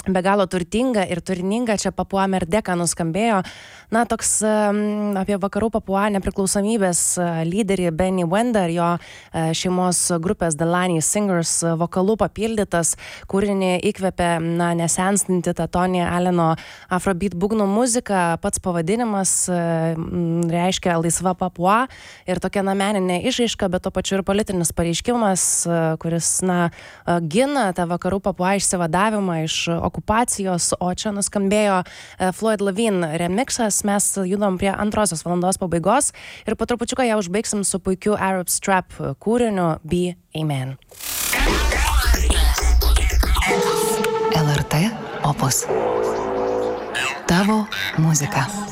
be galo turtinga ir turininga. Čia Papua Merdeka nuskambėjo, toks apie vakarų Papua nepriklausomybės lyderį Benny Wenda ir jo šeimos grupės The Lani Singers vokalų papildytas. Kūrinį įkvėpė, nesenstanti ta Tony Alleno Afrobeat būgnų muzika. Pats pavadinimas reiškia laisva Papua ir tokia meninė išraiška, bet to pačiu ir politinis pareiškimas, kuris, gina tą vakarų Papua išsivadavimą iš okupacijos, o čia nuskambėjo Floyd Lavine remixas. Mes judam prie antrosios valandos pabaigos ir po trupučiuką ją užbaigsim su puikiu Arab Strap kūriniu Be Amen. LRT Opus. Tavo muzika.